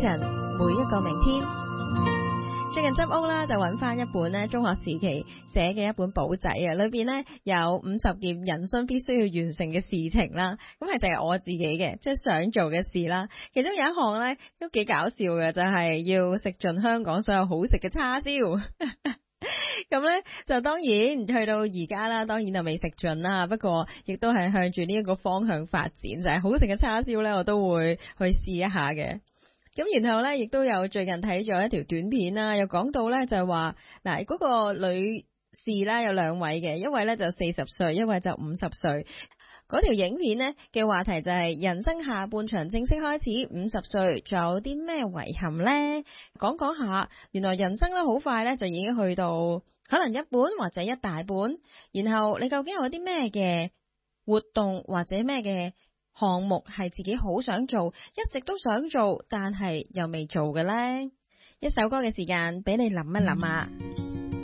近每一個明天。最近執屋啦，就揾翻一本咧中學時期寫嘅一本簿仔啊，裏邊咧有50件人生必須要完成嘅事情啦。咁係就係我自己嘅，即係想做嘅事啦。其中有一項咧都幾搞笑嘅，就係要食盡香港所有好食嘅叉燒。咁咧就當然去到而家啦，當然就未食盡啦。不過亦都係向住呢一個方向發展，就係好食嘅叉燒咧，我都會去試一下嘅。咁然後咧，亦都有最近睇咗一條短片啦，又講到咧就係話嗱，嗰個女士啦有兩位嘅，一位咧就40歲，一位就50歲。嗰條影片呢嘅話題就係人生下半場正式開始，50歲仲有啲咩遺憾呢？講下，原來人生咧好快咧就已經去到可能一半或者一大半，然後你究竟有啲咩嘅活動或者咩嘅項目係自己好想做，一直都想做，但係又未做嘅呢？一首歌嘅時間俾你諗一諗啊！